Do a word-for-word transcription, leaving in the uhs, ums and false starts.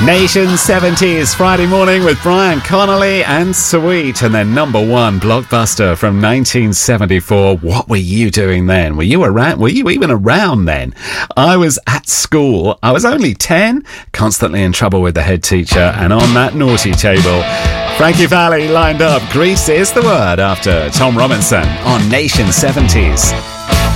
Nation seventies Friday morning with Brian Connolly and Sweet, and their number one blockbuster from nineteen seventy-four. What were you doing then? Were you around? Were you even around then? I was at school. I was only ten, constantly in trouble with the head teacher, and on that naughty table, Frankie Valli lined up. Grease is the word after Tom Robinson on Nation seventies.